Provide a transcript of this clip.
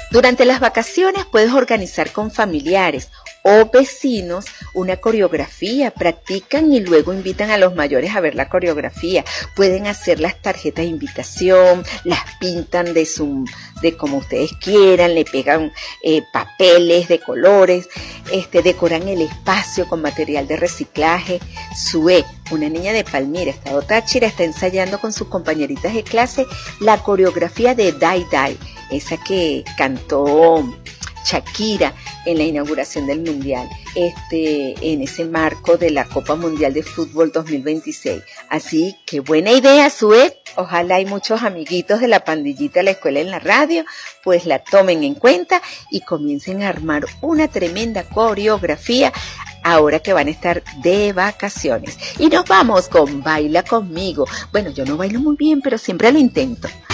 Durante las vacaciones puedes organizar con familiares o vecinos una coreografía, practican y luego invitan a los mayores a ver la coreografía. Pueden hacer las tarjetas de invitación, las pintan de como ustedes quieran, le pegan papeles de colores, decoran el espacio con material de reciclaje. Sue, una niña de Palmira, estado Táchira, está ensayando con sus compañeritas de clase la coreografía de Dai Dai, esa que cantó Shakira en la inauguración del Mundial, en ese marco de la Copa Mundial de Fútbol 2026. Así que buena idea, Sue. Ojalá hay muchos amiguitos de la pandillita de la escuela en la radio, pues la tomen en cuenta y comiencen a armar una tremenda coreografía ahora que van a estar de vacaciones. Y nos vamos con Baila Conmigo. Bueno, yo no bailo muy bien, pero siempre lo intento.